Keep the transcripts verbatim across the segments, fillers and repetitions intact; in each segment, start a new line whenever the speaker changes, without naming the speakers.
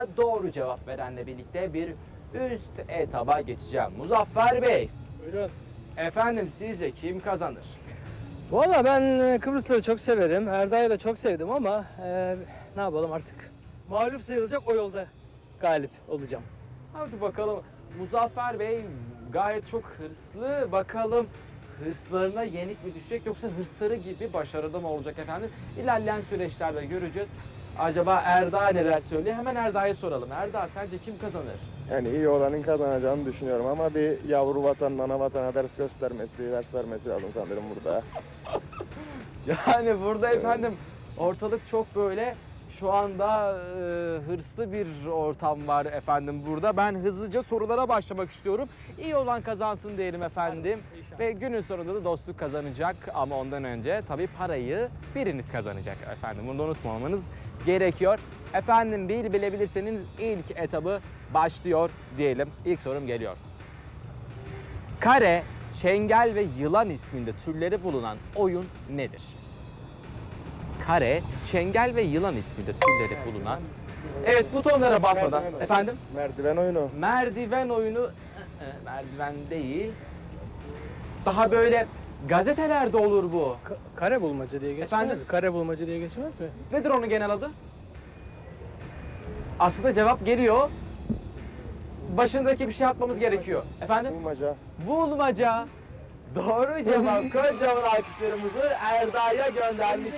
Doğru cevap verenle birlikte bir üst etaba geçeceğim. Muzaffer Bey,
Buyurun.
efendim sizce kim kazanır?
Valla ben e, Kıbrısları çok severim. Erdağ'ı da çok sevdim ama e, ne yapalım artık. Mağlup sayılacak o yolda galip olacağım.
Hadi bakalım. Muzaffer Bey gayet çok hırslı. Bakalım hırslarına yenik mi düşecek yoksa hırsları gibi başarılı mı olacak efendim? İlerleyen süreçlerde göreceğiz. Acaba Erdağ neler söylüyor? Hemen Erdağ'ya soralım. Erdağ sence kim kazanır?
Yani iyi olanın kazanacağını düşünüyorum ama bir yavru vatan, ana vatana ders göstermesi, ders vermesi lazım sanırım burada.
Yani burada efendim ortalık çok böyle şu anda e, hırslı bir ortam var efendim burada. Ben hızlıca sorulara başlamak istiyorum. İyi olan kazansın diyelim efendim.
İnşallah.
Ve günün sonunda da dostluk kazanacak ama ondan önce tabii parayı biriniz kazanacak efendim. Bunu da unutmamanız gerekiyor. Efendim bil bilebilirseniz ilk etabı başlıyor diyelim. İlk sorum geliyor. Kare, çengel ve yılan isminde türleri bulunan oyun nedir? Kare, çengel ve yılan isminde türleri bulunan. Evet, butonlara basmadan.
Merdiven oyunu.
Efendim?
Merdiven oyunu.
Merdiven oyunu. ı-ı, Merdiven değil. Daha böyle gazetelerde olur bu.
Ka- kare bulmaca diye geçmez
Efendim?
mi? Kare bulmaca diye geçmez mi?
Nedir onun genel adı? Aslında cevap geliyor. Başındaki bir şey atmamız gerekiyor. Efendim?
Bulmaca.
Bulmaca. Doğru cevap. Kocaman alkışlarımızı Erda'ya göndermiş.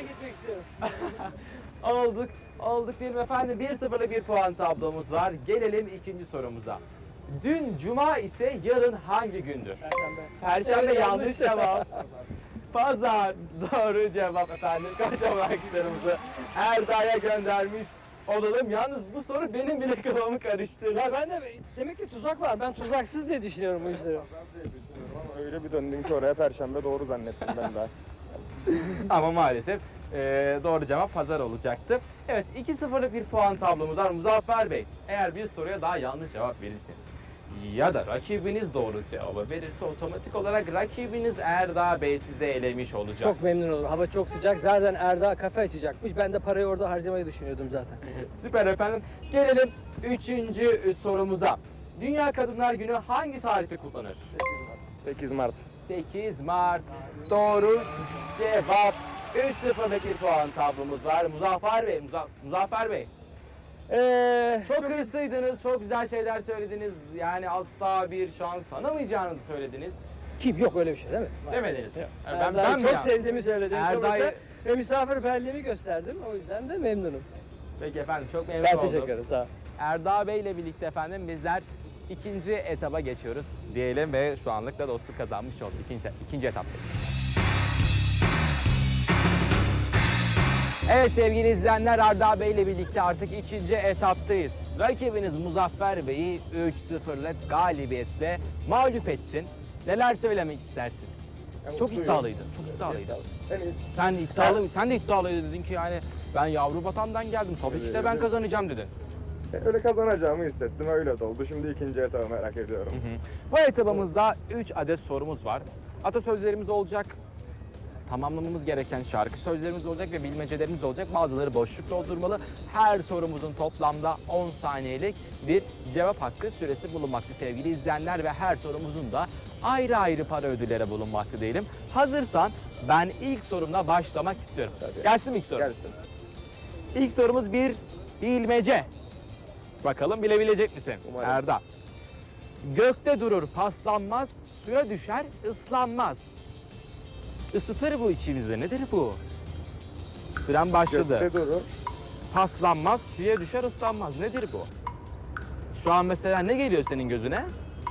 Olduk. Olduk değil mi efendim? bir sıfırlık bir puan tablomuz var. Gelelim ikinci sorumuza. Dün cuma ise yarın hangi gündür?
Perşembe.
Perşembe
Evet,
yanlış
yanlış.
cevap. Pazar doğru cevap efendim. Kocaman alkışlarımızı Erda'ya göndermiş olalım. Yalnız bu soru benim bile kafamı karıştırdı.
Ya ben de demek ki tuzak var. Ben tuzaksız diye düşünüyorum bu işleri.
Ben de düşünüyorum ama öyle bir döndüm ki oraya Perşembe doğru zannettim ben de.
Ama maalesef eee, doğru cevap pazar olacaktı. Evet, iki sıfırlık bir puan tablomuz var. Muzaffer Bey, eğer bir soruya daha yanlış cevap verirseniz ya da rakibiniz doğru cevabı verirse otomatik olarak rakibiniz Erdağ Bey size elemiş olacak.
Çok memnun olurum. Hava çok sıcak. Zaten Erdağ kafe açacakmış. Ben de parayı orada harcamayı düşünüyordum zaten.
Süper efendim. Gelelim üçüncü sorumuza. Dünya Kadınlar Günü hangi tarihte kutlanır?
sekiz Mart.
sekiz Mart. Doğru cevap. üç sıfırlık bir puan tablomuz var. Muzaffer Bey, Muza- Muzaffer Bey.
Eee
Çok hırslıydınız, çok güzel şeyler söylediniz. Yani asla bir şans tanımayacağınızı söylediniz.
kim? Yok öyle bir şey değil mi?
Demediniz. Ben,
Erdağ'ı
ben mi
çok
ya?
sevdiğimi söyledim.
Erdağ'ı-
Kıbrıs'a ve misafirperverliğimi gösterdim. O yüzden de memnunum.
Peki efendim, çok memnun
Ben
oldum.
teşekkür ederim. Sağ ol.
Erdağ Bey ile birlikte efendim bizler ikinci etaba geçiyoruz diyelim ve şu anlık da dostluk kazanmış olduk ikinci, ikinci etapta. Evet sevgili izleyenler, Erdağ Bey ile birlikte artık ikinci etaptayız. Rakibiniz Muzaffer Bey'i üç sıfırlık galibiyetle mağlup ettin. Neler söylemek istersin?
Ben
Çok
mutluyum.
iddialıydın, çok iddialıydın.
Yani
Sen iddialı, sen de iddialıydın, dedin ki yani ben yavru vatandan geldim, tabii ki de ben
Evet.
kazanacağım dedin.
öyle kazanacağımı hissettim, öyle de oldu. Şimdi ikinci etabı merak ediyorum.
Bu etabımızda üç adet sorumuz var. Atasözlerimiz olacak, tamamlamamız gereken şarkı sözlerimiz olacak ve bilmecelerimiz olacak. Bazıları boşluk doldurmalı. Her sorumuzun toplamda on saniyelik bir cevap hakkı süresi bulunmakta sevgili izleyenler ve her sorumuzun da ayrı ayrı para ödülleri bulunmakta diyelim. Hazırsan ben ilk sorumla başlamak istiyorum.
Tabii.
Gelsin mi ilk soru?
Gelsin.
İlk sorumuz bir bilmece. Bakalım bilebilecek misin?
Umarım.
Erdal. Gökte durur paslanmaz, suya düşer ıslanmaz. Isıtır bu içimizde. Nedir bu? Süren başladı.
Gökte durur.
Paslanmaz, suya düşer ıslanmaz. Nedir bu? Şu an mesela ne geliyor senin gözüne?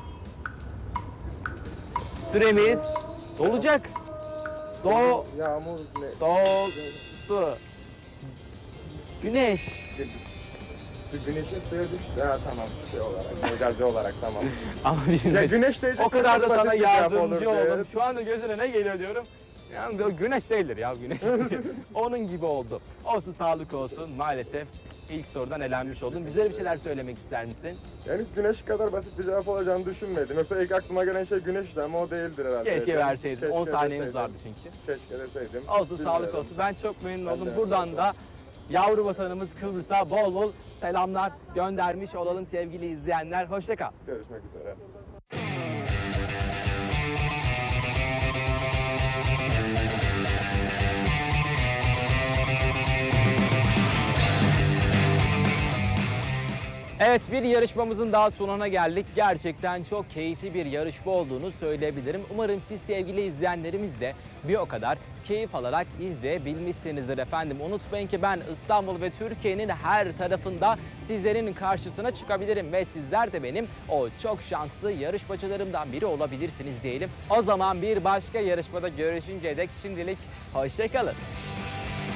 Süremiz dolacak. Do,
Yağmur ne?
doldu. Güneş.
Su- Güneşin suya düştü. Ha tamam, şey olarak, mecazi olarak tamam.
Ama
Ya
güneş.
güneş diyecek.
O kadar da
basit
sana
bir cevap
yardımcı
olurdu.
oldum. Şu anda gözüne ne geliyor diyorum. Yani o güneş değildir ya, güneş değil. Onun gibi oldu. Olsun, sağlık olsun. Maalesef ilk sorudan elenmiş oldun. Bizlere bir şeyler söylemek ister misin?
Yani güneş kadar basit bir cevap olacağını düşünmedim. Yoksa ilk aklıma gelen şey güneşti ama o değildir herhalde.
Keşke verseydin.
Keşke
on saniyemiz
deseydim.
vardı çünkü.
Keşke deseydim.
Olsun,
Bilmiyorum.
sağlık olsun. Ben çok memnun
Ben
oldum.
de
Buradan
memnun
da yavru vatanımız Kıbrıs'a bol bol selamlar göndermiş olalım sevgili izleyenler. Hoşça kal.
Görüşmek üzere.
Evet, bir yarışmamızın daha sonuna geldik. Gerçekten çok keyifli bir yarışma olduğunu söyleyebilirim. Umarım siz sevgili izleyenlerimiz de bir o kadar keyif alarak izleyebilmişsinizdir efendim. Unutmayın ki ben İstanbul ve Türkiye'nin her tarafında sizlerin karşısına çıkabilirim ve sizler de benim o çok şanslı yarışmacılarımdan biri olabilirsiniz diyelim. O zaman bir başka yarışmada görüşünceye dek şimdilik hoşça kalın.